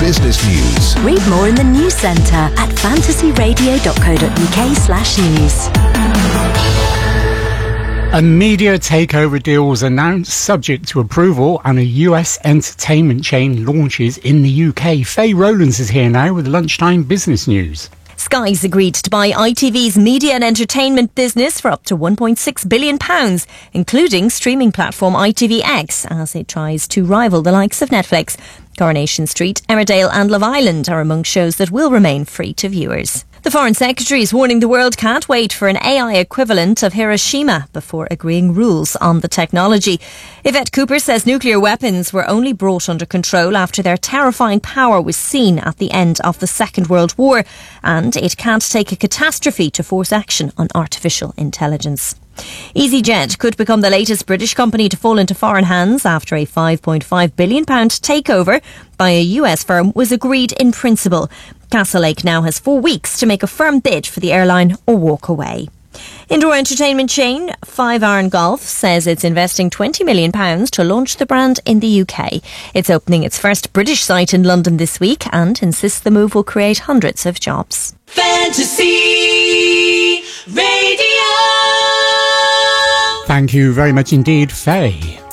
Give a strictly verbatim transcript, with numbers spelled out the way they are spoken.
business news. Read more in the news centre at fantasyradio.co.uk slash news. A media takeover deal was announced subject to approval and a U S entertainment chain launches in the U K. Faye Rowlands is here now with lunchtime business news. Sky's agreed to buy I T V's media and entertainment business for up to one point six billion pounds, including streaming platform I T V X, as it tries to rival the likes of Netflix. Coronation Street, Emmerdale and Love Island are among shows that will remain free to viewers. The Foreign Secretary is warning the world can't wait for an A I equivalent of Hiroshima before agreeing rules on the technology. Yvette Cooper says nuclear weapons were only brought under control after their terrifying power was seen at the end of the Second World War, and it can't take a catastrophe to force action on artificial intelligence. EasyJet could become the latest British company to fall into foreign hands after a five point five billion pounds takeover by a U S firm was agreed in principle. Castlelake now has four weeks to make a firm bid for the airline or walk away. Indoor entertainment chain Five Iron Golf says it's investing twenty million pounds to launch the brand in the U K. It's opening its first British site in London this week and insists the move will create hundreds of jobs. Fantasy Radio. Thank you very much indeed, Faye.